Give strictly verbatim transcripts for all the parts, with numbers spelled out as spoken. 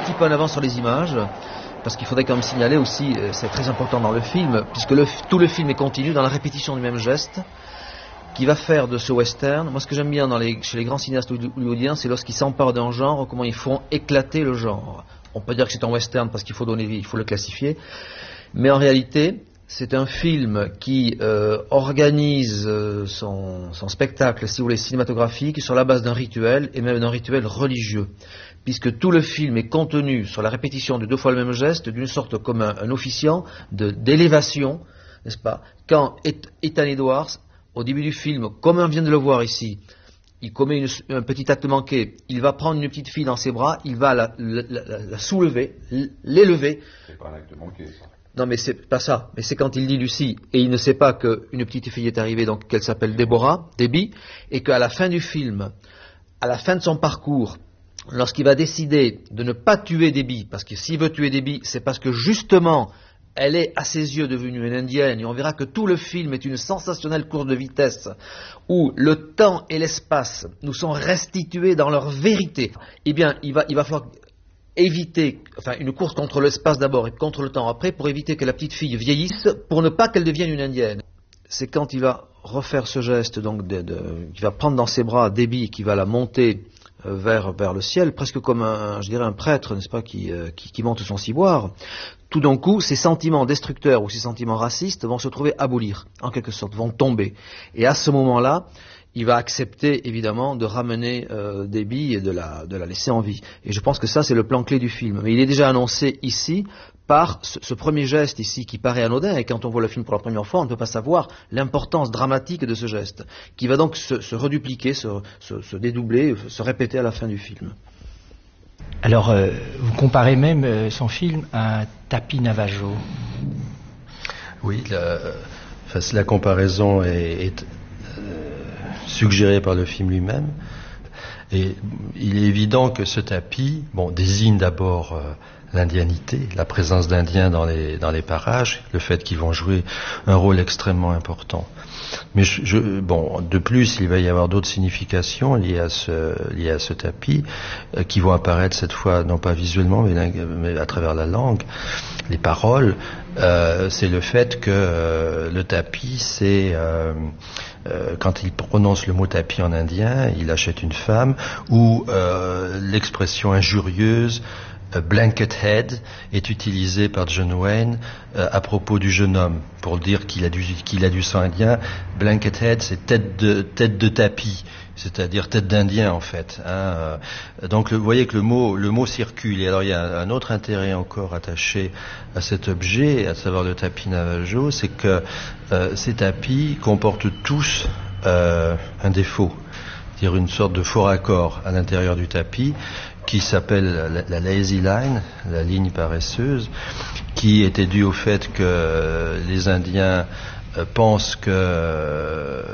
petit peu en avance sur les images, parce qu'il faudrait quand même signaler aussi, c'est très important dans le film, puisque le, tout le film est continu dans la répétition du même geste, qui va faire de ce western. Moi, ce que j'aime bien dans les, chez les grands cinéastes hollywoodiens, c'est lorsqu'ils s'emparent d'un genre, comment ils font éclater le genre. On peut dire que c'est un western parce qu'il faut donner, il faut le classifier, mais en réalité, c'est un film qui euh, organise euh, son, son spectacle, si vous voulez, cinématographique, sur la base d'un rituel, et même d'un rituel religieux, puisque tout le film est contenu sur la répétition de deux fois le même geste, d'une sorte comme un, un officiant de, d'élévation, n'est-ce pas, quand Ethan Edwards, au début du film, comme on vient de le voir ici, il commet une, un petit acte manqué, il va prendre une petite fille dans ses bras, il va la, la, la, la soulever, l'élever. C'est pas un acte manqué, ça. Non, mais c'est pas ça. Mais c'est quand il dit Lucie, et il ne sait pas qu'une petite fille est arrivée, donc qu'elle s'appelle Déborah, Debbie, et qu'à la fin du film, à la fin de son parcours, lorsqu'il va décider de ne pas tuer Debbie, parce que s'il veut tuer Debbie, c'est parce que justement, elle est à ses yeux devenue une indienne, et on verra que tout le film est une sensationnelle course de vitesse, où le temps et l'espace nous sont restitués dans leur vérité. Eh bien, il va, il va falloir éviter, enfin une course contre l'espace d'abord et contre le temps après, pour éviter que la petite fille vieillisse, pour ne pas qu'elle devienne une indienne. C'est quand il va refaire ce geste, donc de, de, il va prendre dans ses bras Debbie, qui va la monter euh, vers, vers le ciel, presque comme un, je dirais un prêtre, n'est-ce pas, qui, euh, qui, qui monte son ciboire. Tout d'un coup, ces sentiments destructeurs ou ces sentiments racistes vont se trouver abolir, en quelque sorte, vont tomber. Et à ce moment-là, il va accepter évidemment de ramener euh, Debbie et de la, de la laisser en vie. Et je pense que ça, c'est le plan clé du film. Mais il est déjà annoncé ici par ce, ce premier geste ici qui paraît anodin, et quand on voit le film pour la première fois, on ne peut pas savoir l'importance dramatique de ce geste, qui va donc se, se redupliquer, se, se, se dédoubler, se répéter à la fin du film. Alors, euh, vous comparez même euh, son film à un tapis Navajo. Oui, la, enfin, la comparaison est, est euh, suggérée par le film lui-même. Et il est évident que ce tapis, bon, désigne d'abord euh, l'indianité, la présence d'Indiens dans les, dans les parages, le fait qu'ils vont jouer un rôle extrêmement important. Mais je, je, bon, de plus, il va y avoir d'autres significations liées à ce, liées à ce tapis, euh, qui vont apparaître cette fois, non pas visuellement, mais, mais à travers la langue, les paroles. Euh, c'est le fait que euh, le tapis, c'est... Euh, Euh, quand il prononce le mot tapis en indien, il achète une femme, ou euh, l'expression injurieuse euh, blanket head est utilisée par John Wayne euh, à propos du jeune homme, pour dire qu'il a du, qu'il a du sang indien. Blanket head, c'est tête de, tête de tapis, c'est-à-dire tête d'Indien en fait. Hein. Donc le, vous voyez que le mot, le mot circule. Et alors il y a un autre intérêt encore attaché à cet objet, à savoir le tapis Navajo, c'est que euh, ces tapis comportent tous euh, un défaut, c'est-à-dire une sorte de faux raccord à l'intérieur du tapis qui s'appelle la, la lazy line, la ligne paresseuse, qui était due au fait que les Indiens Euh, pense que euh,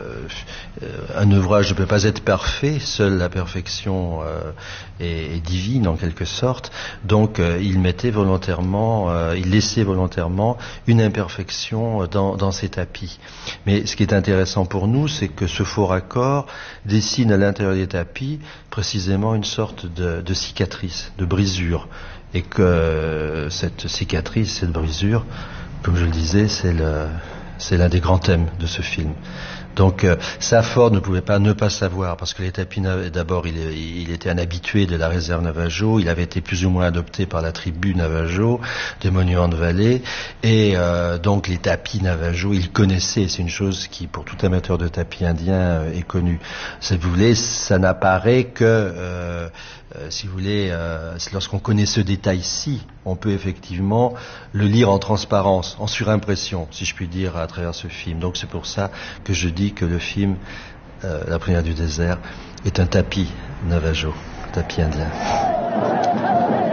un ouvrage ne peut pas être parfait, seule la perfection euh, est, est divine en quelque sorte, donc euh, il mettait volontairement, euh, il laissait volontairement une imperfection dans, dans ses tapis. Mais ce qui est intéressant pour nous, c'est que ce faux raccord dessine à l'intérieur des tapis précisément une sorte de, de cicatrice, de brisure, et que euh, cette cicatrice, cette brisure, comme je le disais, c'est le C'est l'un des grands thèmes de ce film. Donc euh, Safford ne pouvait pas ne pas savoir, parce que les tapis, d'abord, il, il était un habitué de la réserve Navajo, il avait été plus ou moins adopté par la tribu Navajo de Monument Valley, et euh, donc les tapis Navajo, il connaissait, c'est une chose qui, pour tout amateur de tapis indien, euh, est connue. Si vous voulez, ça n'apparaît que... Euh, Euh, si vous voulez, euh, lorsqu'on connaît ce détail-ci, on peut effectivement le lire en transparence, en surimpression, si je puis dire, à travers ce film. Donc c'est pour ça que je dis que le film, euh, La prière du désert, est un tapis Navajo, un tapis indien.